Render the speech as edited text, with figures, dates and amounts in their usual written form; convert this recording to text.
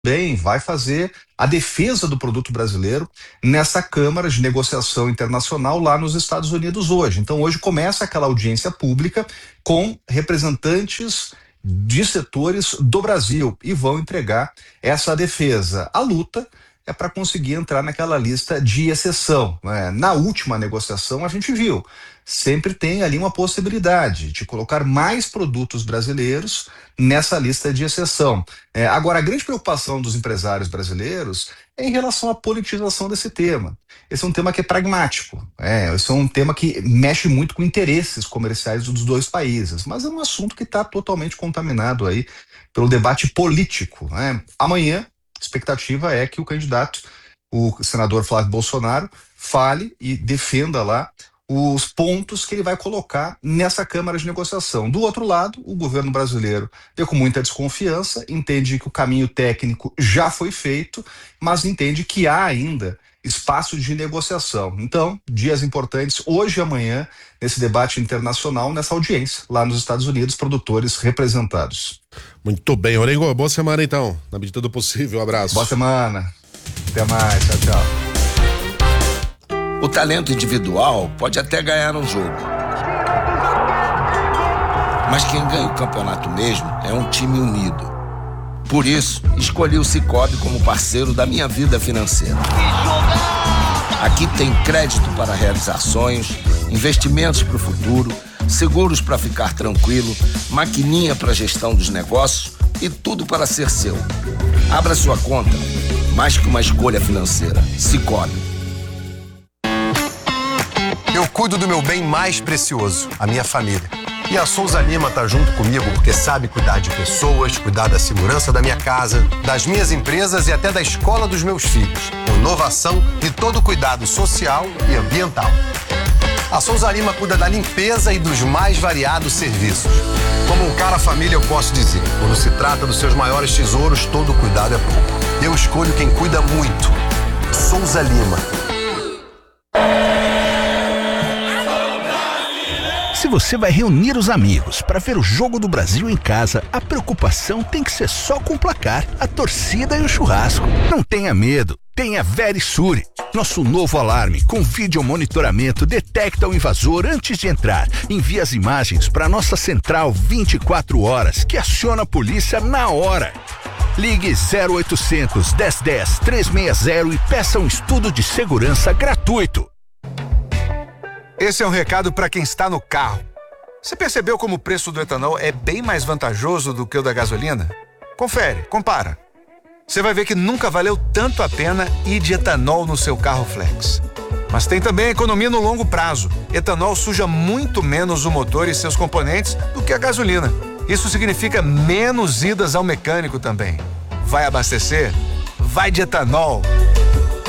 também vai fazer a defesa do produto brasileiro nessa Câmara de Negociação Internacional lá nos Estados Unidos hoje. Então hoje começa aquela audiência pública com representantes de setores do Brasil e vão entregar essa defesa. A luta é para conseguir entrar naquela lista de exceção, né? Na última negociação a gente viu, sempre tem ali uma possibilidade de colocar mais produtos brasileiros nessa lista de exceção. Agora, a grande preocupação dos empresários brasileiros é em relação à politização desse tema. Esse é um tema que é pragmático, esse é um tema que mexe muito com interesses comerciais dos dois países, mas é um assunto que está totalmente contaminado aí pelo debate político, né? Amanhã, a expectativa é que o candidato, o senador Flávio Bolsonaro, fale e defenda lá os pontos que ele vai colocar nessa Câmara de Negociação. Do outro lado, o governo brasileiro vê com muita desconfiança, entende que o caminho técnico já foi feito, mas entende que há ainda espaço de negociação. Então, dias importantes hoje e amanhã nesse debate internacional, nessa audiência lá nos Estados Unidos, produtores representados. Muito bem, Orengo, boa semana então, na medida do possível, um abraço. Boa semana, até mais, tchau, tchau. O talento individual pode até ganhar um jogo, mas quem ganha o campeonato mesmo é um time unido. Por isso, escolhi o Sicoob como parceiro da minha vida financeira. Aqui tem crédito para realizar sonhos, investimentos para o futuro, seguros para ficar tranquilo, maquininha para gestão dos negócios e tudo para ser seu. Abra sua conta, mais que uma escolha financeira. Sicoob. Eu cuido do meu bem mais precioso, a minha família. E a Souza Lima tá junto comigo porque sabe cuidar de pessoas, cuidar da segurança da minha casa, das minhas empresas e até da escola dos meus filhos. Com inovação e todo cuidado social e ambiental. A Souza Lima cuida da limpeza e dos mais variados serviços. Como um cara família, eu posso dizer, quando se trata dos seus maiores tesouros, todo cuidado é pouco. Eu escolho quem cuida muito. Souza Lima. Se você vai reunir os amigos para ver o Jogo do Brasil em casa, a preocupação tem que ser só com o placar, a torcida e o churrasco. Não tenha medo, tenha Verisure. Nosso novo alarme com vídeo monitoramento detecta o invasor antes de entrar. Envia as imagens para nossa central 24 horas, que aciona a polícia na hora. Ligue 0800 1010 360 e peça um estudo de segurança gratuito. Esse é um recado para quem está no carro. Você percebeu como o preço do etanol é bem mais vantajoso do que o da gasolina? Confere, compara. Você vai ver que nunca valeu tanto a pena ir de etanol no seu carro flex. Mas tem também a economia no longo prazo. Etanol suja muito menos o motor e seus componentes do que a gasolina. Isso significa menos idas ao mecânico também. Vai abastecer? Vai de etanol.